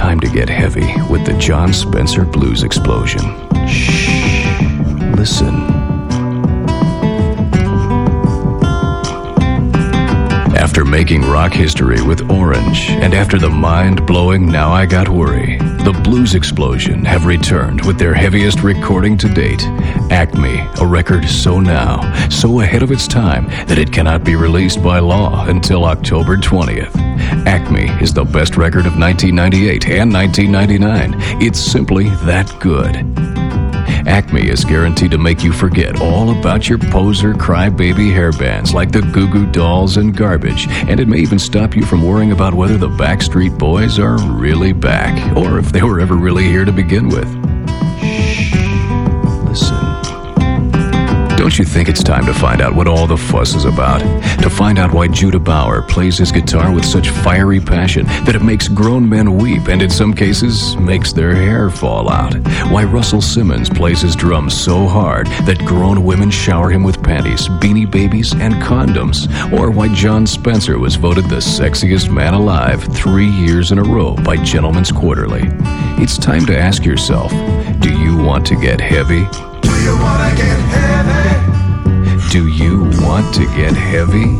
time to get heavy with the Jon Spencer Blues Explosion. Shh. Listen. After making rock history with Orange, and after the mind-blowing Now I Got Worry, the Blues Explosion have returned with their heaviest recording to date, Acme, a record so now, so ahead of its time that it cannot be released by law until October 20th. Acme is the best record of 1998 and 1999. It's simply that good. Acme is guaranteed to make you forget all about your poser crybaby hairbands like the Goo Goo Dolls and garbage, and it may even stop you from worrying about whether the Backstreet Boys are really back, or if they were ever really here to begin with. Shh. Listen. Don't you think it's time to find out what all the fuss is about? To find out why Judah Bauer plays his guitar with such fiery passion that it makes grown men weep and in some cases makes their hair fall out? Why Russell Simmons plays his drums so hard that grown women shower him with panties, beanie babies, and condoms? Or why Jon Spencer was voted the sexiest man alive 3 years in a row by Gentleman's Quarterly? It's time to ask yourself, do you want to get heavy? Do you want to get heavy? Do you want to get heavy?